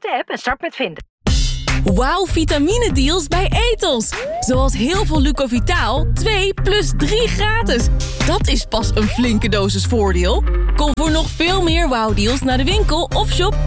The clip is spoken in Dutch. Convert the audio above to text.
de app en start met vinden. Wauw, vitamine-deals bij Ethos. Zoals heel veel Lucovitaal, 2 plus 3 gratis. Dat is pas een flinke dosis voordeel. Kom voor nog veel meer wauw-deals naar de winkel of shop